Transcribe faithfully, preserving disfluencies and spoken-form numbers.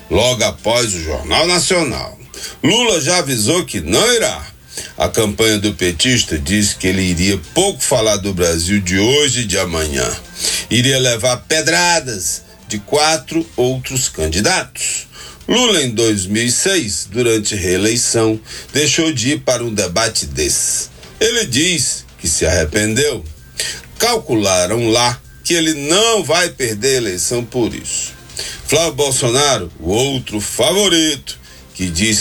logo após o Jornal Nacional. Lula já avisou que não irá. A campanha do petista disse que ele iria pouco falar do Brasil de hoje e de amanhã. Iria levar pedradas de quatro outros candidatos. Lula, em dois mil e seis, durante reeleição, deixou de ir para um debate desse. Ele diz que se arrependeu. Calcularam lá que ele não vai perder a eleição por isso. Flávio Bolsonaro, o outro favorito, que diz